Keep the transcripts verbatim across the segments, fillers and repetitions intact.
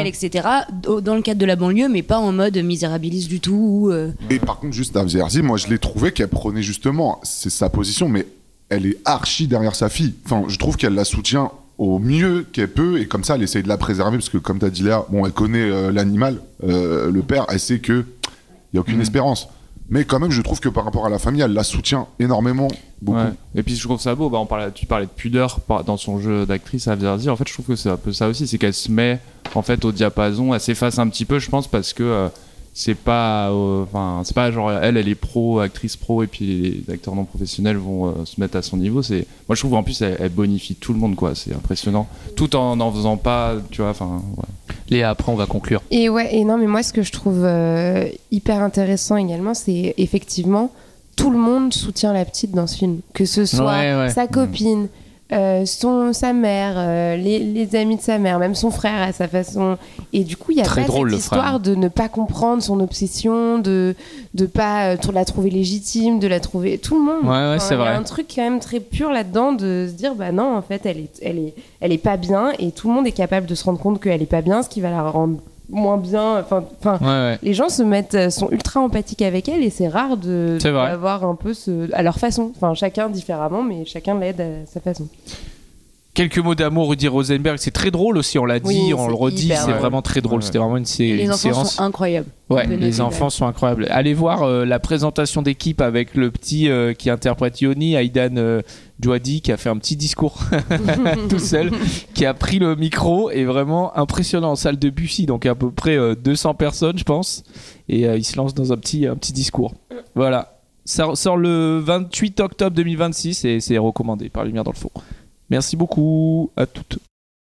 ouais. et cetera. Dans le cadre de la banlieue, mais pas en mode misérabiliste du tout. Ou, euh... Et par contre, juste à Vierzi, moi je l'ai trouvé qu'elle prenait justement, c'est sa position, mais elle est archi derrière sa fille. Enfin, je trouve qu'elle la soutient au mieux qu'elle peut, et comme ça, elle essaye de la préserver, parce que comme t'as dit Léa, bon, elle connaît euh, l'animal, euh, le père, elle sait qu'il n'y a aucune mmh. espérance. Mais quand même, je trouve que par rapport à la famille, elle la soutient énormément, beaucoup. Ouais. Et puis je trouve ça beau, bah, on parlait, tu parlais de pudeur dans son jeu d'actrice à Vierzi. En fait, je trouve que c'est un peu ça aussi, c'est qu'elle se met en fait au diapason, elle s'efface un petit peu, je pense, parce que euh, c'est pas, enfin, euh, c'est pas genre elle, elle est pro, actrice pro, et puis les acteurs non professionnels vont euh, se mettre à son niveau. C'est, moi, je trouve en plus, elle, elle bonifie tout le monde, quoi. C'est impressionnant, tout en n'en faisant pas, tu vois, enfin. Ouais. Léa, après on va conclure. Et ouais, et non, mais moi ce que je trouve euh, hyper intéressant également, c'est effectivement tout le monde soutient la petite dans ce film, que ce soit ouais, ouais. sa copine, euh, son, sa mère, euh, les, les amis de sa mère, même son frère à sa façon. Et du coup, il y a Très pas drôle, cette histoire frère. de ne pas comprendre son obsession, de de pas euh, la trouver légitime, de la trouver tout le monde. Ouais, ouais, enfin, c'est il y a vrai. un truc quand même très pur là-dedans de se dire bah non, en fait, elle est elle est elle est pas bien, et tout le monde est capable de se rendre compte qu'elle est pas bien, ce qui va la rendre moins bien. Enfin, enfin, ouais, ouais. les gens se mettent, sont ultra empathiques avec elle, et c'est rare de c'est vrai. d'avoir un peu ce, à leur façon. Enfin, chacun différemment, mais chacun l'aide à sa façon. Quelques mots d'amour, Rudy Rosenberg, c'est très drôle aussi, on l'a dit, oui, on le redit, c'est drôle. vraiment très drôle. Ouais. C'était vraiment une, sé- les une enfants séance. sont incroyables. Ouais, les enfants sont incroyables. Allez voir euh, la présentation d'équipe avec le petit euh, qui interprète Yoni, Aidan euh, Djouadi, qui a fait un petit discours tout seul, qui a pris le micro, et vraiment impressionnant, en salle de Bussy, donc à peu près euh, deux cents personnes, je pense, et euh, il se lance dans un petit, un petit discours. Voilà, ça sort le vingt-huit octobre deux mille vingt-six, et c'est recommandé par Lumière dans le fond. Merci beaucoup à toutes.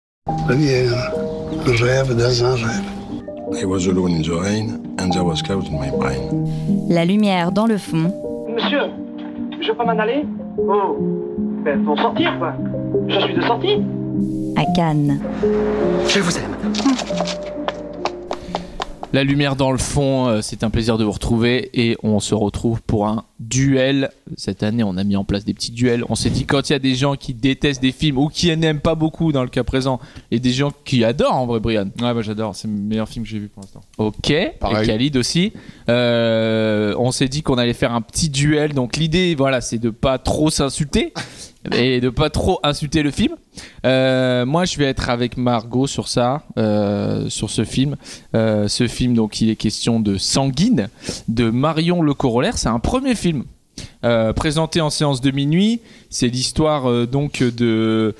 Lumière, un rêve dans un rêve. I was alone in the rain and there was clouds in my brain. La lumière dans le fond. Monsieur, je peux m'en aller? Oh, ben pour sortir quoi. Je suis de sortie. À Cannes. Je vous aime. La lumière dans le fond, euh, c'est un plaisir de vous retrouver, et on se retrouve pour un duel. Cette année, on a mis en place des petits duels. On s'est dit, quand il y a des gens qui détestent des films ou qui n'aiment pas beaucoup dans le cas présent, et des gens qui adorent en vrai, Brian. Ouais, bah j'adore, c'est le meilleur film que j'ai vu pour l'instant. Ok, Pareil. Et Khalid aussi. Euh, on s'est dit qu'on allait faire un petit duel. Donc l'idée, voilà, c'est de pas trop s'insulter et de pas trop insulter le film. Euh, moi, je vais être avec Margot sur ça, euh, sur ce film. Euh, ce film, donc, il est question de Sanguine, de Marion Le Corollaire. C'est un premier film euh, présenté en séance de minuit. C'est l'histoire euh, donc de...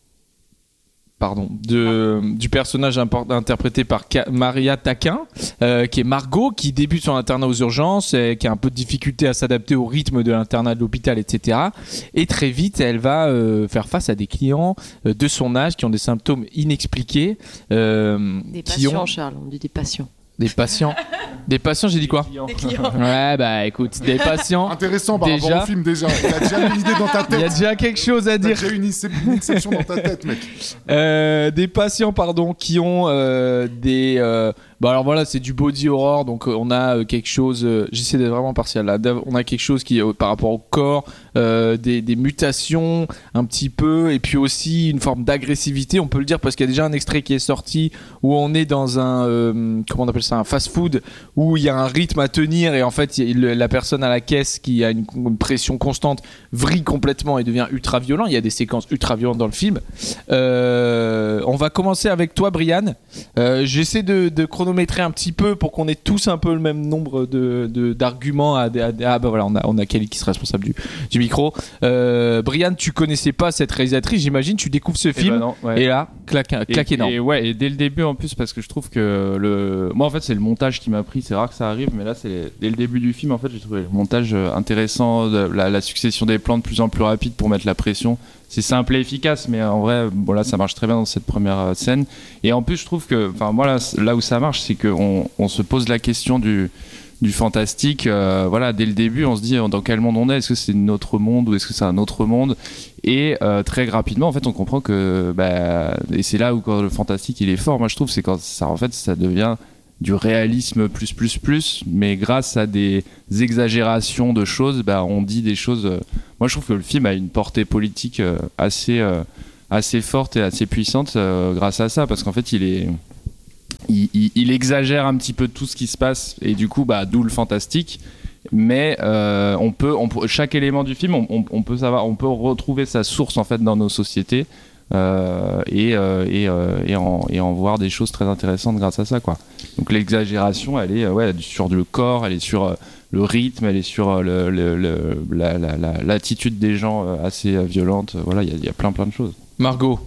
Pardon, de, du personnage import, interprété par Ka- Maria Taquin, euh, qui est Margot, qui débute son internat aux urgences, et qui a un peu de difficulté à s'adapter au rythme de l'internat de l'hôpital, et cetera. Et très vite, elle va euh, faire face à des clients euh, de son âge qui ont des symptômes inexpliqués. Euh, Des qui patients, ont... Charles, on dit des patients. Des patients. Des patients, j'ai dit quoi? Des clients. Ouais, bah écoute, des patients. Intéressant par déjà... rapport au film déjà. Il y a déjà une idée dans ta tête. Il y a déjà quelque chose à dire. Il y a déjà une, ins- une inception dans ta tête, mec. Euh, des patients, pardon, qui ont euh, des. Euh... Bah alors voilà, c'est du body horror, donc euh, on a euh, quelque chose. Euh, j'essaie d'être vraiment partial là. On a quelque chose qui, euh, par rapport au corps, euh, des, des mutations un petit peu, et puis aussi une forme d'agressivité. On peut le dire parce qu'il y a déjà un extrait qui est sorti où on est dans un euh, comment on appelle ça, un fast-food, où il y a un rythme à tenir, et en fait il y a la personne à la caisse qui a une, une pression constante vrille complètement et devient ultra violent. Il y a des séquences ultra violentes dans le film. Euh, on va commencer avec toi, Brian. Euh, j'essaie de, de chronométrer un petit peu pour qu'on ait tous un peu le même nombre de, de, d'arguments à, à, à, ah bah voilà, on a, on a Kelly qui sera responsable du, du micro. Euh, Brian, tu connaissais pas cette réalisatrice, j'imagine, tu découvres ce film, et, bah non, ouais. et là, claque, claque et, énorme. Et ouais, et dès le début en plus, parce que je trouve que le, moi en fait c'est le montage qui m'a pris. C'est rare que ça arrive, mais là c'est dès le début du film en fait j'ai trouvé le montage intéressant, la, la succession des plans de plus en plus rapide pour mettre la pression. C'est simple et efficace, mais en vrai, bon là ça marche très bien dans cette première scène. Et en plus je trouve que, enfin moi là, là où ça marche, c'est qu'on on se pose la question du du fantastique. Euh, voilà, dès le début, on se dit dans quel monde on est. Est-ce que c'est notre monde ou est-ce que c'est un autre monde? Et euh, très rapidement, en fait, on comprend que, bah, et c'est là où quand le fantastique il est fort. Moi, je trouve, c'est quand ça, en fait, ça devient du réalisme plus plus plus, mais grâce à des exagérations de choses, bah, on dit des choses. Euh, moi, je trouve que le film a une portée politique euh, assez euh, assez forte et assez puissante euh, grâce à ça, parce qu'en fait, il est il, il, il exagère un petit peu tout ce qui se passe et du coup bah d'où le fantastique. Mais euh, on peut, on peut, chaque élément du film, on, on, on peut savoir, on peut retrouver sa source en fait dans nos sociétés euh, et, euh, et, euh, et, en, et en voir des choses très intéressantes grâce à ça, quoi. Donc l'exagération, elle est ouais, sur le corps, elle est sur euh, le rythme, elle est sur le, le, le, la, la, la, l'attitude des gens euh, assez euh, violente. Voilà, il y, y a plein plein de choses. Margot.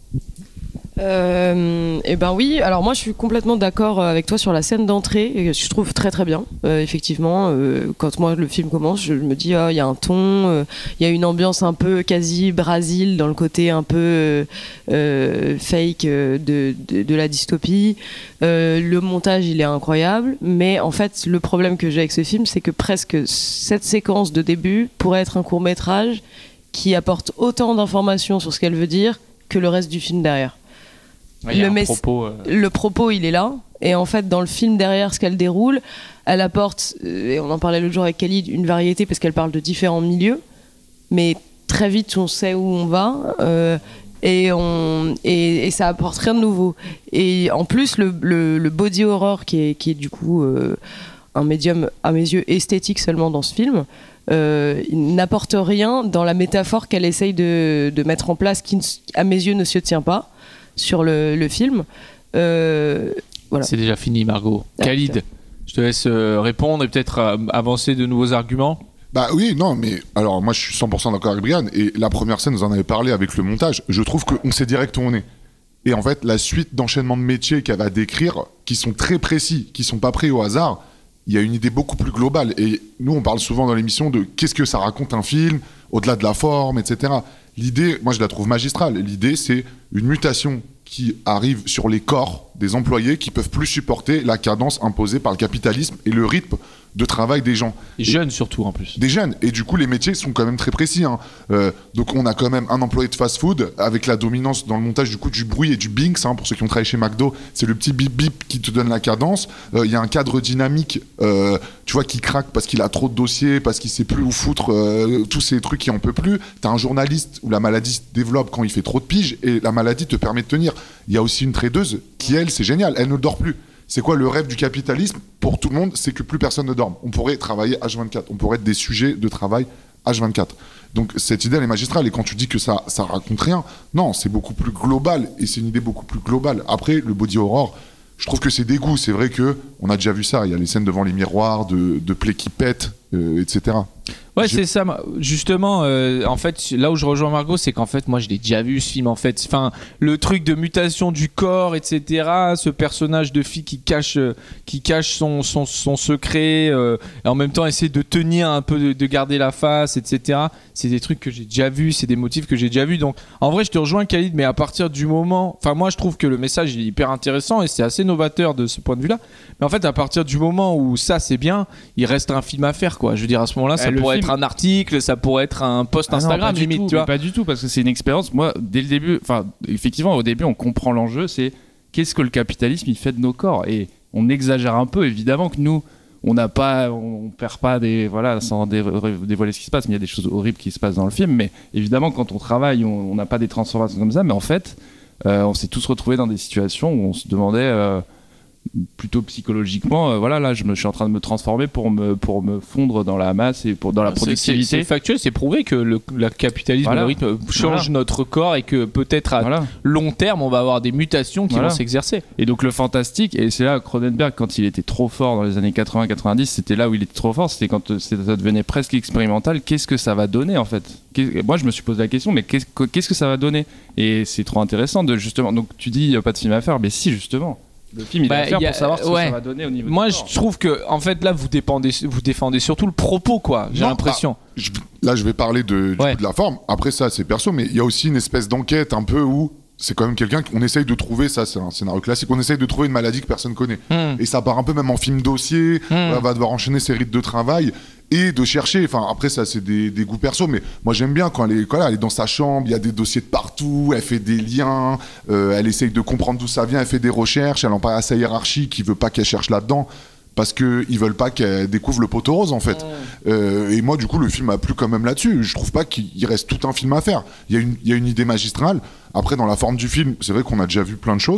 Euh, et ben oui, alors moi je suis complètement d'accord avec toi sur la scène d'entrée, et je trouve très très bien. Euh, effectivement, euh, quand moi le film commence, je me dis ah il y a un ton, il euh, y a une ambiance un peu quasi Brésil dans le côté un peu euh, fake de, de, de la dystopie. Euh, le montage il est incroyable, mais en fait le problème que j'ai avec ce film, c'est que presque cette séquence de début pourrait être un court métrage qui apporte autant d'informations sur ce qu'elle veut dire que le reste du film derrière. Ouais, le, mes- propos, euh... le propos il est là, et en fait dans le film derrière ce qu'elle déroule, elle apporte, et on en parlait l'autre jour avec Khalid, une variété parce qu'elle parle de différents milieux, mais très vite on sait où on va, euh, et, on, et, et ça apporte rien de nouveau. Et en plus le, le, le body horror qui est, qui est du coup euh, un médium à mes yeux esthétique seulement dans ce film, euh, il n'apporte rien dans la métaphore qu'elle essaye de, de mettre en place qui à mes yeux ne se tient pas sur le, le film. Euh, voilà. C'est déjà fini, Margot. Ah, Khalid, putain. Je te laisse euh, répondre et peut-être euh, avancer de nouveaux arguments. Bah oui, non, mais alors moi je suis cent pour cent d'accord avec Brian, et la première scène, vous en avez parlé avec le montage, je trouve qu'on sait direct où on est. Et en fait, la suite d'enchaînement de métiers qu'elle va décrire, qui sont très précis, qui sont pas pris au hasard, il y a une idée beaucoup plus globale. Et nous, on parle souvent dans l'émission de qu'est-ce que ça raconte un film, au-delà de la forme, et cetera. L'idée, moi je la trouve magistrale. L'idée, c'est une mutation qui arrive sur les corps des employés qui peuvent plus supporter la cadence imposée par le capitalisme et le rythme de travail des gens. Des jeunes surtout en plus. Des jeunes. Et du coup, les métiers sont quand même très précis. Hein. Euh, donc on a quand même un employé de fast-food avec la dominance dans le montage du coup du bruit et du Binks. Hein, pour ceux qui ont travaillé chez McDo, c'est le petit bip-bip qui te donne la cadence. Il euh, y a un cadre dynamique, euh, tu vois, qui craque parce qu'il a trop de dossiers, parce qu'il sait plus où foutre euh, tous ces trucs qui en peut plus. T'as un journaliste où la maladie se développe quand il fait trop de piges et la maladie te permet de tenir. Il y a aussi une tradeuse qui, elle, c'est génial, elle ne dort plus. C'est quoi le rêve du capitalisme pour tout le monde? C'est que plus personne ne dorme. On pourrait travailler H vingt-quatre. On pourrait être des sujets de travail H vingt-quatre. Donc cette idée, elle est magistrale. Et quand tu dis que ça, ça raconte rien, non, c'est beaucoup plus global. Et c'est une idée beaucoup plus globale. Après, le body horror, je trouve que c'est des goûts. C'est vrai qu'on a déjà vu ça. Il y a les scènes devant les miroirs, de, de plaies qui pètent, euh, et cetera. Ouais, J'ai... c'est ça. Justement, euh, en fait, là où je rejoins Margot, c'est qu'en fait, moi, je l'ai déjà vu ce film. En fait, enfin, le truc de mutation du corps, et cetera. Ce personnage de fille qui cache, euh, qui cache son son, son secret, euh, et en même temps essaie de tenir un peu, de, de garder la face, et cetera. C'est des trucs que j'ai déjà vus, c'est des motifs que j'ai déjà vus. Donc, en vrai, je te rejoins, Khalid, mais à partir du moment, enfin, moi, je trouve que le message il est hyper intéressant et c'est assez novateur de ce point de vue-là. Mais en fait, à partir du moment où ça c'est bien, il reste un film à faire, quoi. Je veux dire, à ce moment-là, ça eh, pourrait film... être un article, ça pourrait être un post ah Instagram non, limite, tout, tu vois. Pas du tout, parce que c'est une expérience. Moi, dès le début, enfin, effectivement, au début, on comprend l'enjeu, c'est qu'est-ce que le capitalisme il fait de nos corps, et on exagère un peu. Évidemment que nous, on n'a pas, on perd pas des, voilà, sans dé- dévoiler ce qui se passe, mais il y a des choses horribles qui se passent dans le film. Mais évidemment, quand on travaille, on n'a pas des transformations comme ça. Mais en fait, euh, on s'est tous retrouvés dans des situations où on se demandait. Euh, plutôt psychologiquement, euh, voilà, là je, me, je suis en train de me transformer pour me, pour me fondre dans la masse et pour, dans la c'est, productivité. C'est, c'est factuel, c'est prouvé que le, le capitalisme, voilà. Le rythme change voilà. notre corps et que peut-être à voilà. long terme on va avoir des mutations qui voilà. vont s'exercer. Et donc le fantastique, et c'est là Cronenberg, quand il était trop fort dans les années quatre-vingts quatre-vingt-dix, c'était là où il était trop fort, c'était quand ça devenait presque expérimental. Qu'est-ce que ça va donner en fait? Moi je me suis posé la question, mais qu'est-ce, qu'est-ce que ça va donner? Et c'est trop intéressant de justement, donc tu dis il n'y a pas de film à faire, mais si justement. Le film, il bah, va faire a, pour savoir ce ouais. que ça va donner au niveau Moi, du je trouve que, en fait, là, vous défendez, vous défendez surtout le propos, quoi. J'ai non, l'impression. Bah, je, là, je vais parler de, du ouais. coup, de la forme. Après, ça, c'est perso, mais il y a aussi une espèce d'enquête un peu où c'est quand même quelqu'un qu'on essaye de trouver, ça, c'est un scénario classique, on essaye de trouver une maladie que personne connaît. Mm. Et ça part un peu même en film dossier, mm. on va devoir enchaîner ses rythmes de travail. Et de chercher, enfin après ça c'est des, des goûts perso, mais moi j'aime bien quand elle est, quand elle est dans sa chambre, il y a des dossiers de partout, elle fait des liens, euh, elle essaye de comprendre d'où ça vient, elle fait des recherches, elle en parle à sa hiérarchie qui veut pas qu'elle cherche là-dedans, parce qu'ils veulent pas qu'elle découvre le poteau rose en fait. Mmh. Euh, et moi du coup le film a plu quand même là-dessus, je trouve pas qu'il reste tout un film à faire, il y a une, il y a une idée magistrale, après dans la forme du film, c'est vrai qu'on a déjà vu plein de choses,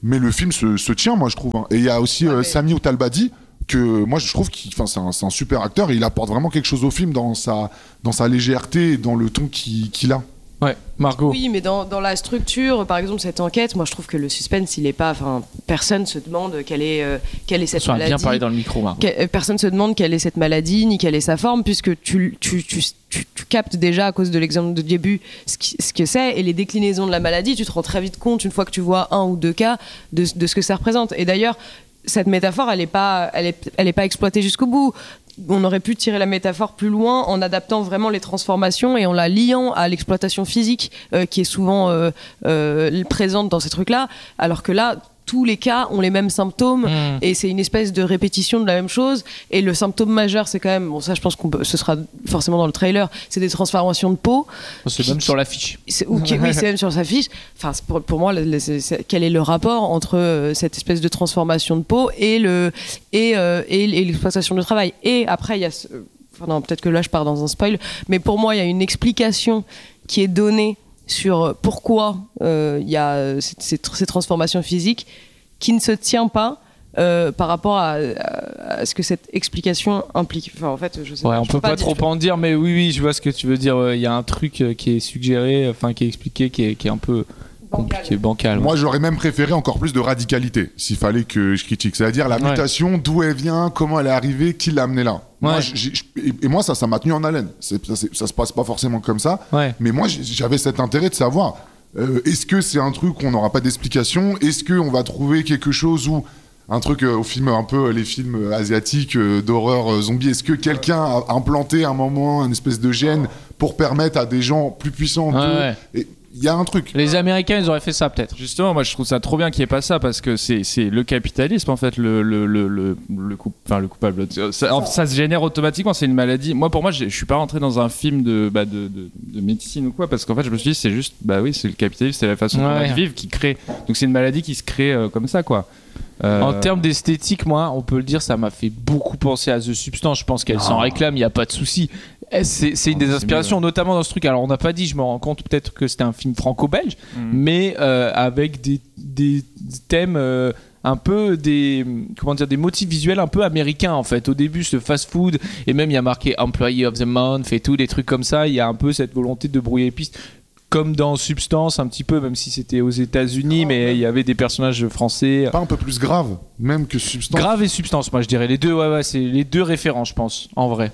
mais le film se, se tient, moi je trouve. Hein. Et il y a aussi Ouais, euh, mais- Sami Outalbadi, que moi je trouve qu'il, enfin, c'est un, c'est un super acteur et il apporte vraiment quelque chose au film dans sa, dans sa légèreté et dans le ton qu'il, qu'il a. Ouais, Margot. Oui, mais dans, dans la structure, par exemple, cette enquête, moi je trouve que le suspense, il est pas. Enfin, personne se demande quelle est, euh, quelle est cette Attention à maladie. bien parler dans le micro, Margot. Que- personne se demande quelle est cette maladie, ni quelle est sa forme, puisque tu, tu, tu, tu, tu captes déjà, à cause de l'exemple de début, ce, qui- ce que c'est, et les déclinaisons de la maladie, tu te rends très vite compte, une fois que tu vois un ou deux cas, de, de ce que ça représente. Et d'ailleurs, cette métaphore, elle n'est pas, elle est, elle est pas exploitée jusqu'au bout. On aurait pu tirer la métaphore plus loin en adaptant vraiment les transformations et en la liant à l'exploitation physique euh, qui est souvent euh, euh, présente dans ces trucs-là, alors que là, tous les cas ont les mêmes symptômes Mmh. et c'est une espèce de répétition de la même chose. Et le symptôme majeur, c'est quand même, bon ça je pense que ce sera forcément dans le trailer, c'est des transformations de peau. C'est qui- même sur l'affiche. C'est- ou qui- oui, c'est même sur sa fiche. Enfin, c'est pour, pour moi, le- le- c'est- c'est- quel est le rapport entre euh, cette espèce de transformation de peau et le et, euh, et, et l'exploitation du travail. Et après, il y a, ce- enfin non, peut-être que là je pars dans un spoil, mais pour moi, il y a une explication qui est donnée sur pourquoi euh, il y a euh, ces, ces- ces transformations physiques qui ne se tient pas. Euh, par rapport à, à- à ce que cette explication implique. Enfin, en fait, je sais Ouais, pas, on je peut peux pas, dire- trop en dire, mais oui, oui, je vois ce que tu veux dire. Il y a un truc euh, qui est suggéré, enfin qui est expliqué, qui est, qui est un peu compliqué, bancal. ouais. Moi, j'aurais même préféré encore plus de radicalité, s'il fallait que je critique. C'est-à-dire la Ouais. mutation, d'où elle vient, comment elle est arrivée, qui l'a amenée là. Moi, Ouais. j'ai- j'ai- et, et moi, ça, ça m'a tenu en haleine. C'est- ça, c'est- ça se passe pas forcément comme ça. Ouais. Mais moi, j'ai- j'avais cet intérêt de savoir, euh, est-ce que c'est un truc où on n'aura pas d'explication? Est-ce qu'on va trouver quelque chose où... Un truc euh, au film, un peu euh, les films euh, asiatiques euh, d'horreur euh, zombie. Est-ce que quelqu'un a implanté à un moment une espèce de gène pour permettre à des gens plus puissants Ouais, qu'eux- ouais. Et il y a un truc. Les Américains, ils auraient fait ça peut-être. Justement, moi je trouve ça trop bien qu'il n'y ait pas ça parce que c'est, c'est le capitalisme en fait, le, le, le, le, le, coup, enfin, le coupable. Ça, en- ça se génère automatiquement, c'est une maladie. Moi pour moi, j'ai- je suis pas rentré dans un film de, bah, de, de, de médecine ou quoi parce qu'en fait je me suis dit c'est juste, bah oui, c'est le capitalisme, c'est la façon qu'on a Ouais. de vivre qui crée. Donc c'est une maladie qui se crée euh, comme ça quoi. Euh, En termes d'esthétique, moi, on peut le dire, ça m'a fait beaucoup penser à The Substance. Je pense qu'elle s'en réclame, il n'y a pas de souci. Eh, C'est, c'est une des c'est inspirations, mieux. notamment dans ce truc. Alors, on n'a pas dit, je me rends compte peut-être que c'était un film franco-belge, Mhm. mais euh, avec des, des thèmes euh, un peu des comment dire des motifs visuels un peu américains en fait. Au début, ce fast-food et même il y a marqué Employee of the Month et tout, des trucs comme ça. Il y a un peu cette volonté de brouiller les pistes. Comme dans Substance, un petit peu, même si c'était aux États-Unis, mais il y avait des personnages français. Pas un peu plus grave, même que Substance. Grave et Substance, moi je dirais les deux, ouais, ouais, c'est les deux référents, je pense, en vrai.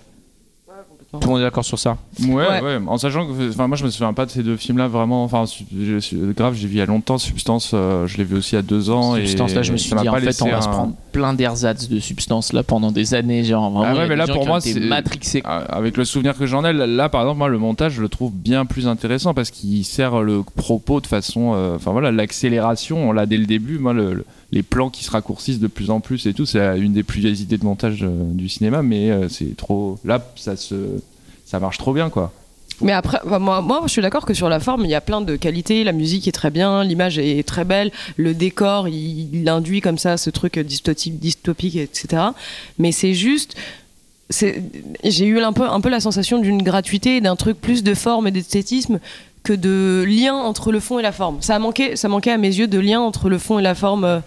Tout le monde est d'accord sur ça. Ouais, Ouais. ouais, en sachant que enfin, moi je me souviens pas de ces deux films-là vraiment. Enfin, su- je- je- grave, j'ai vu il y a longtemps. Substance, euh, je l'ai vu aussi il y a deux ans. Substance, et là, je me suis ça m'a dit, en pas fait, laissé on va un- se prendre plein d'ersatz de Substance là pendant des années, genre vraiment. Ah il y ouais, a mais des là gens pour qui moi, ont été c'est matrixés. Ah, avec le souvenir que j'en ai, là par exemple, moi le montage, je le trouve bien plus intéressant parce qu'il sert le propos de façon, euh, enfin voilà, l'accélération, on l'a dès le début. Moi, le, le- les plans qui se raccourcissent de plus en plus et tout, c'est une des plus vieilles idées de montage euh, du cinéma, mais euh, c'est trop. Là, ça se, ça marche trop bien quoi. Mais après, bah, moi, moi, je suis d'accord que sur la forme, il y a plein de qualités. La musique est très bien, l'image est très belle, le décor, il, il induit comme ça ce truc dystopique, dystopique, et cetera. Mais c'est juste, c'est, j'ai eu un peu, un peu la sensation d'une gratuité, d'un truc plus de forme et d'esthétisme que de lien entre le fond et la forme. Ça a manqué, ça manquait à mes yeux de lien entre le fond et la forme. euh.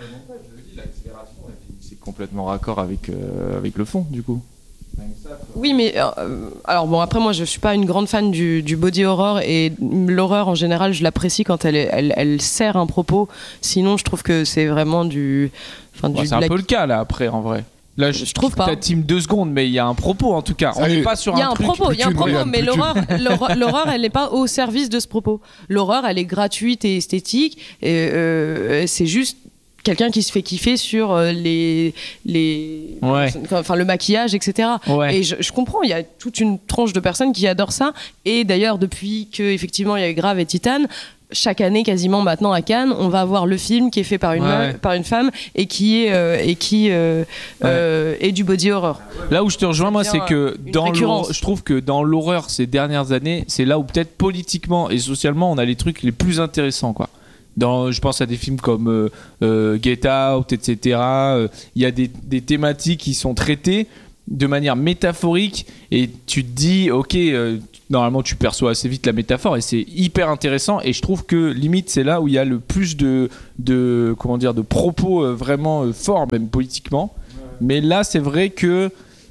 C'est complètement raccord avec, euh, avec le fond du coup. Oui, mais euh, alors bon, après moi je suis pas une grande fan du, du body horror et l'horreur en général je l'apprécie quand elle, est- elle, elle sert un propos. Sinon je trouve que c'est vraiment du, enfin du. Bah, c'est un de la- peu le cas là après en vrai. Là, je, Je trouve pas. Ta team deux secondes, mais il y a un propos en tout cas. On Ça y n'est est. pas sur Il y a un truc. propos, il y a un plus propos, qu'une, mais plus l'horreur, l'horreur, l'horreur, elle n'est pas au service de ce propos. L'horreur, elle est gratuite et esthétique. Et euh, c'est juste quelqu'un qui se fait kiffer sur euh, les, les, Ouais. enfin le maquillage, et cetera. Ouais. Et je, je comprends, il y a toute une tranche de personnes qui adorent ça. Et d'ailleurs, depuis que effectivement il y a eu Grave et Titane, chaque année quasiment maintenant à Cannes, on va avoir le film qui est fait par une, Ouais. meuf- par une femme et qui est, euh, et qui euh, euh, est du body horror. Là où je te rejoins, moi, c'est devient, que une dans récurrence. l'horreur, je trouve que dans l'horreur ces dernières années, c'est là où peut-être politiquement et socialement, on a les trucs les plus intéressants, quoi. Dans, je pense à des films comme euh, euh, Get Out, et cetera. Il euh, y a des, des thématiques qui sont traitées de manière métaphorique et tu te dis, ok, euh, normalement tu perçois assez vite la métaphore et c'est hyper intéressant et je trouve que limite c'est là où il y a le plus de, de comment dire de propos euh, vraiment euh, forts même politiquement. Ouais. Mais là c'est vrai que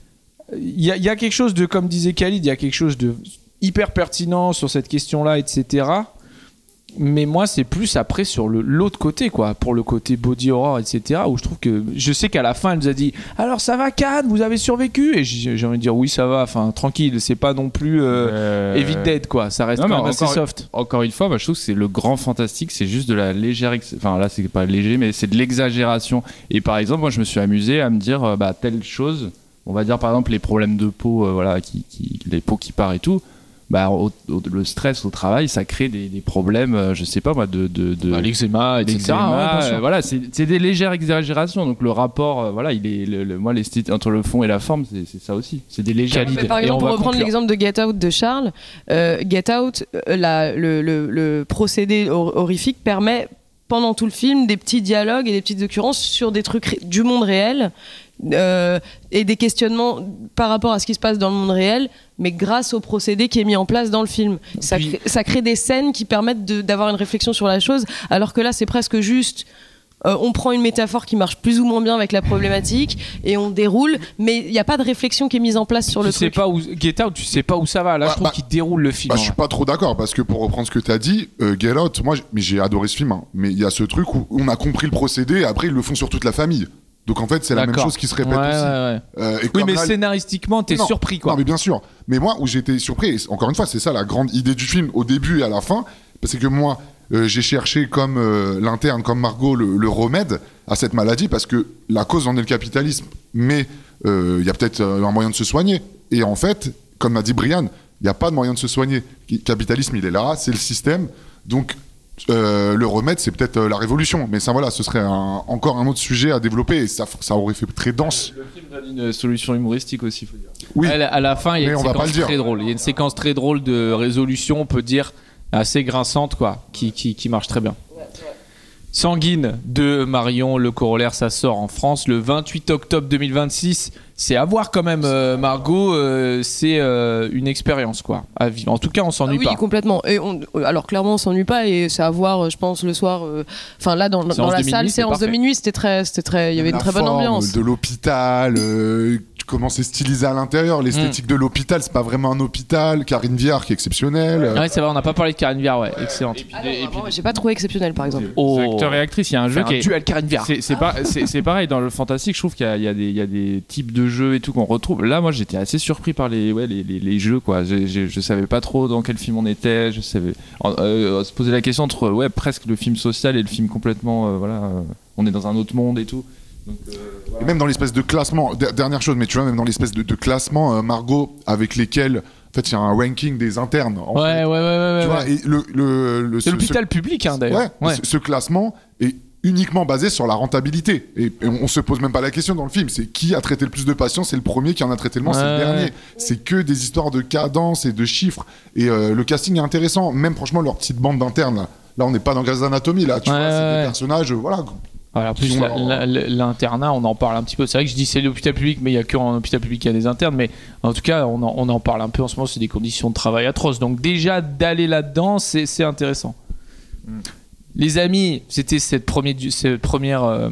il y, y a quelque chose de, comme disait Khalid, il y a quelque chose de hyper pertinent sur cette question-là, et cetera. Mais moi, c'est plus après sur le, l'autre côté, quoi, pour le côté body horror, et cetera. Où je trouve que, je sais qu'à la fin, elle nous a dit, alors ça va, Cannes, vous avez survécu. Et j'ai, j'ai envie de dire, oui, ça va. Enfin, tranquille, c'est pas non plus euh, euh... Evil Dead, quoi. Ça reste non, quand même assez soft. Encore une fois, bah, je trouve que c'est le grand fantastique. C'est juste de la légère, ex... enfin là, c'est pas léger, mais c'est de l'exagération. Et par exemple, moi, je me suis amusé à me dire, euh, bah, telle chose. On va dire par exemple les problèmes de peau, euh, voilà, qui, qui, les peaux qui partent et tout. Bah, au, au, le stress au travail, ça crée des, des problèmes, euh, je sais pas moi, de, de, de bah, l'eczéma, et cetera. Ouais, euh, voilà, c'est, c'est des légères exagérations. Donc le rapport, euh, voilà, il est, le, le, moi, l'esthétique entre le fond et la forme, c'est, c'est ça aussi. C'est des légères. Mais par exemple, pour reprendre conclure. l'exemple de Get Out de Charles, euh, Get Out, euh, la, le, le, le procédé hor- horrifique permet pendant tout le film des petits dialogues et des petites occurrences sur des trucs ré- du monde réel. Euh, et des questionnements par rapport à ce qui se passe dans le monde réel, mais grâce au procédé qui est mis en place dans le film. Ça, Puis... crée, ça crée des scènes qui permettent de, d'avoir une réflexion sur la chose, alors que là, c'est presque juste... Euh, on prend une métaphore qui marche plus ou moins bien avec la problématique et on déroule, mais il n'y a pas de réflexion qui est mise en place sur tu le sais truc. Pas où, Get Out, tu sais pas où ça va. Là, bah, je trouve bah, qu'il déroule le film. Bah, je suis pas trop d'accord parce que pour reprendre ce que tu as dit, euh, Get Out, moi, mais j'ai adoré ce film, hein, mais il y a ce truc où on a compris le procédé et après ils le font sur toute la famille. Donc en fait, c'est D'accord. la même chose qui se répète ouais, aussi. Ouais, ouais. Euh, et oui, mais là, scénaristiquement, t'es non, surpris, quoi. Non, mais bien sûr. Mais moi, où j'étais surpris, et encore une fois, c'est ça la grande idée du film, au début et à la fin, parce que moi, euh, j'ai cherché comme euh, l'interne, comme Margot, le, le remède à cette maladie, parce que la cause en est le capitalisme, mais il euh, y a peut-être euh, un moyen de se soigner. Et en fait, comme m'a dit Brian, il n'y a pas de moyen de se soigner. Le capitalisme, il est là, c'est le système. Donc, Euh, le remède, c'est peut-être euh, la révolution, mais ça, voilà, ce serait un, encore un autre sujet à développer et ça, ça aurait fait très dense. Le film donne une solution humoristique aussi, faut dire. Oui, à la, à la fin, il y a mais une séquence très drôle. Il y a une séquence très drôle de résolution, on peut dire assez grinçante, quoi, qui, qui, qui marche très bien. Ouais, ouais. Sanguine de Marion Le Corollaire, ça sort en France le vingt-huit octobre deux mille vingt-six. C'est à voir quand même, euh, Margot. Euh, c'est euh, une expérience, quoi, à vivre. En tout cas, on s'ennuie ah oui, pas. Oui, complètement. Et on, alors clairement, on s'ennuie pas et c'est à voir, je pense, le soir. Enfin euh, là, dans, dans la salle, minuit, séance de minuit, c'était très, c'était très. Il y avait une très bonne ambiance. De l'hôpital. Euh... Comment c'est stylisé à l'intérieur, l'esthétique mmh. de l'hôpital, c'est pas vraiment un hôpital. Karine Viard qui est exceptionnelle. Ouais, c'est vrai, on n'a pas parlé de Karine Viard, ouais, excellente. Et puis, ah non, et puis, j'ai pas trouvé exceptionnel, par exemple. Oh. Acteurs et actrices, il y a un jeu c'est qui un est duel Karine Viard. C'est, c'est, pas, c'est, c'est pareil dans le fantastique, je trouve qu'il y a, il y a, des, il y a des types de jeux et tout qu'on retrouve. Là, moi, j'étais assez surpris par les, ouais, les, les, les jeux, quoi. Je, je, je savais pas trop dans quel film on était. Je savais euh, se poser la question entre ouais, presque le film social et le film complètement, euh, voilà, euh, on est dans un autre monde et tout. Donc, euh, voilà. Et même dans l'espèce de classement, d- dernière chose, mais tu vois, même dans l'espèce de, de classement, euh, Margot, avec lesquels, en fait, il y a un ranking des internes. En ouais, fait. ouais, ouais, ouais, tu ouais. vois, et le, le, le, c'est ce, l'hôpital ce, public, hein, d'ailleurs. Ouais, ouais. Ce, ce classement est uniquement basé sur la rentabilité. Et, et on, on se pose même pas la question dans le film. C'est qui a traité le plus de patients, c'est le premier qui en a traité le moins, ouais. c'est le dernier. C'est que des histoires de cadence et de chiffres. Et euh, le casting est intéressant. Même franchement, leur petite bande d'internes, là, là on n'est pas dans Grey's Anatomy, là, tu ouais, vois, c'est ouais. des personnages, voilà. Alors, en plus, la, la, la, l'internat, on en parle un petit peu. C'est vrai que je dis c'est l'hôpital public, mais il n'y a qu'en hôpital public qu'il y a des internes. Mais en tout cas, on en, on en parle un peu en ce moment. C'est des conditions de travail atroces. Donc, déjà, d'aller là-dedans, c'est, c'est intéressant. Mm. Les amis, c'était cette première, cette première euh,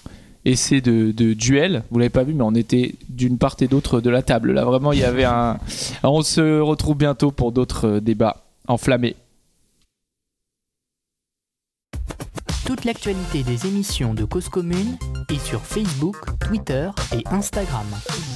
essai de, de duel. Vous l'avez pas vu, mais on était d'une part et d'autre de la table. Là, vraiment, il y avait un. Alors, on se retrouve bientôt pour d'autres euh, débats enflammés. Toute l'actualité des émissions de Cause Commune est sur Facebook, Twitter et Instagram.